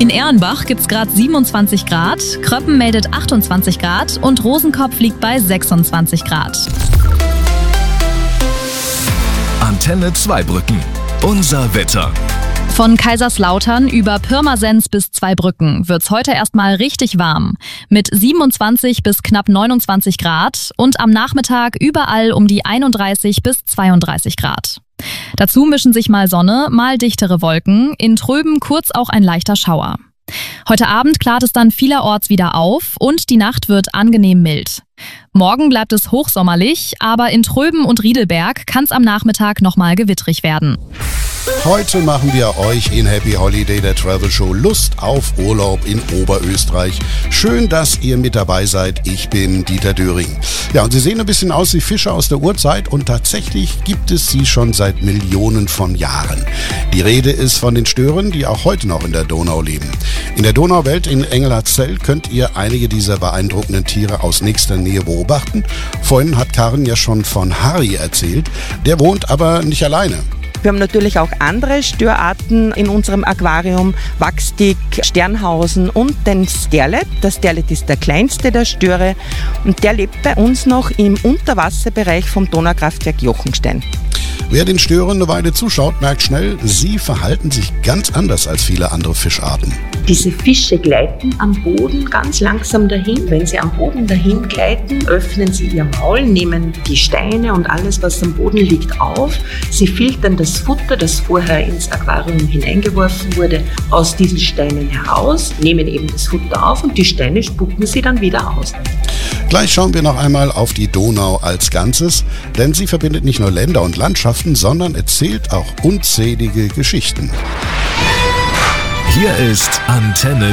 In Ehrenbach gibt's gerade 27 Grad, Kröppen meldet 28 Grad und Rosenkopf liegt bei 26 Grad. Antenne Zweibrücken. Unser Wetter. Von Kaiserslautern über Pirmasens bis Zweibrücken wird's heute erstmal richtig warm. Mit 27 bis knapp 29 Grad und am Nachmittag überall um die 31 bis 32 Grad. Dazu mischen sich mal Sonne, mal dichtere Wolken, in Tröben kurz auch ein leichter Schauer. Heute Abend klart es dann vielerorts wieder auf und die Nacht wird angenehm mild. Morgen bleibt es hochsommerlich, aber in Tröben und Riedelberg kann es am Nachmittag nochmal gewittrig werden. Heute machen wir euch in Happy Holiday, der Travel Show, Lust auf Urlaub in Oberösterreich. Schön, dass ihr mit dabei seid. Ich bin Dieter Döring. Ja, und Sie sehen ein bisschen aus wie Fische aus der Urzeit und tatsächlich gibt es sie schon seit Millionen von Jahren. Die Rede ist von den Stören, die auch heute noch in der Donau leben. In der Donauwelt in Engelhartszell könnt ihr einige dieser beeindruckenden Tiere aus nächster Nähe beobachten. Vorhin hat Karin ja schon von Harry erzählt. Der wohnt aber nicht alleine. Wir haben natürlich auch andere Störarten in unserem Aquarium, Wachstig, Sternhausen und den Sterlet. Der Sterlet ist der kleinste der Störe und der lebt bei uns noch im Unterwasserbereich vom Donaukraftwerk Jochenstein. Wer den Störern eine Weile zuschaut, merkt schnell, sie verhalten sich ganz anders als viele andere Fischarten. Diese Fische gleiten am Boden ganz langsam dahin. Wenn sie am Boden dahin gleiten, öffnen sie ihr Maul, nehmen die Steine und alles, was am Boden liegt, auf. Sie filtern das Futter, das vorher ins Aquarium hineingeworfen wurde, aus diesen Steinen heraus, nehmen eben das Futter auf und die Steine spucken sie dann wieder aus. Gleich schauen wir noch einmal auf die Donau als Ganzes, denn sie verbindet nicht nur Länder und Landschaften, sondern erzählt auch unzählige Geschichten. Hier ist Antenne